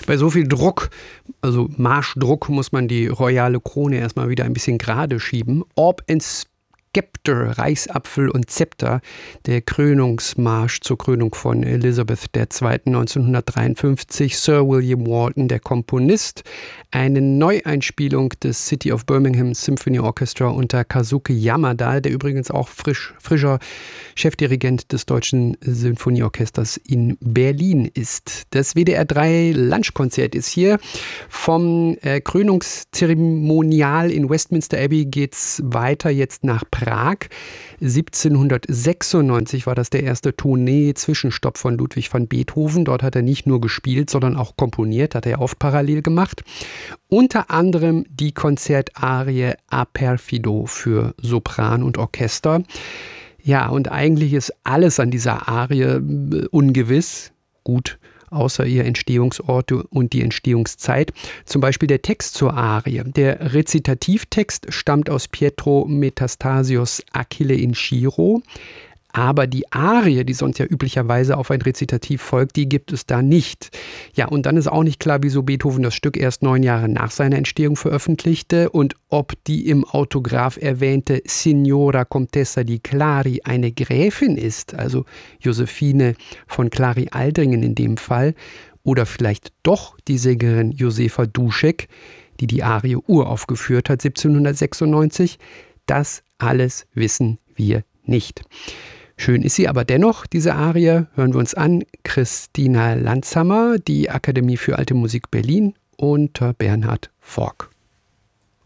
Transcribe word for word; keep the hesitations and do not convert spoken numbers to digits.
Bei so viel Druck, also Marschdruck, muss man die royale Krone erstmal wieder ein bisschen gerade schieben. Orb and Scepter, Reichsapfel und Zepter, der Krönungsmarsch zur Krönung von Elisabeth der Zweiten neunzehnhundertdreiundfünfzig. Sir William Walton, der Komponist. Eine Neueinspielung des City of Birmingham Symphony Orchestra unter Kazuki Yamada, der übrigens auch frisch, frischer Chefdirigent des Deutschen Sinfonieorchesters in Berlin ist. Das W D R drei Lunchkonzert ist hier. Vom äh, Krönungszeremonial in Westminster Abbey geht's weiter jetzt nach Prag. siebzehnhundertsechsundneunzig war das der erste Tournee-Zwischenstopp von Ludwig van Beethoven. Dort hat er nicht nur gespielt, sondern auch komponiert, hat er oft parallel gemacht. Unter anderem die Konzertarie A Perfido für Sopran und Orchester. Ja, und eigentlich ist alles an dieser Arie ungewiss. Gut, außer ihr Entstehungsort und die Entstehungszeit. Zum Beispiel der Text zur Arie. Der Rezitativtext stammt aus Pietro Metastasios Achille in Chiro. Aber die Arie, die sonst ja üblicherweise auf ein Rezitativ folgt, die gibt es da nicht. Ja, und dann ist auch nicht klar, wieso Beethoven das Stück erst neun Jahre nach seiner Entstehung veröffentlichte und ob die im Autograph erwähnte Signora Contessa di Clari eine Gräfin ist, also Josephine von Clary-Aldringen in dem Fall, oder vielleicht doch die Sängerin Josefa Duschek, die die Arie uraufgeführt hat siebzehnhundertsechsundneunzig. Das alles wissen wir nicht. Schön ist sie aber dennoch, diese Arie. Hören wir uns an. Christina Landshammer, die Akademie für Alte Musik Berlin unter Bernhard Forck.